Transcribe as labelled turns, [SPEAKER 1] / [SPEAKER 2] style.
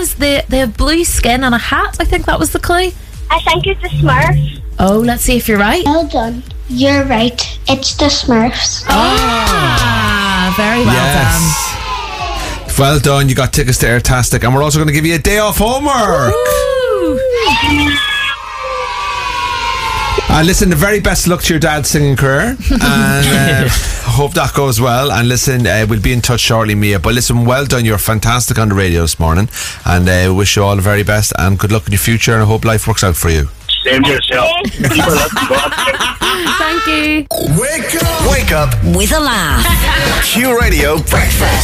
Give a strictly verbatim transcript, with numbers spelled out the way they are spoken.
[SPEAKER 1] was the they have blue skin and a hat. I think that was the clue.
[SPEAKER 2] I think it's a Smurf.
[SPEAKER 1] Oh, let's see if you're right.
[SPEAKER 2] Well done. You're right. It's the Smurfs.
[SPEAKER 1] Ah, very well
[SPEAKER 3] Yes.
[SPEAKER 1] done.
[SPEAKER 3] Well done. You got tickets to Airtastic, and we're also going to give you a day off homework.
[SPEAKER 1] Woo.
[SPEAKER 3] Uh, listen, the very best luck to your dad's singing career, and uh, hope that goes well. And listen, uh, we'll be in touch shortly, Mia. But listen, well done. You're fantastic on the radio this morning, and uh, wish you all the very best and good luck in your future. And I hope life works out for you.
[SPEAKER 4] Same to yourself.
[SPEAKER 1] Thank you.
[SPEAKER 5] Wake up. Wake up
[SPEAKER 6] With a laugh.
[SPEAKER 5] Q Radio Breakfast.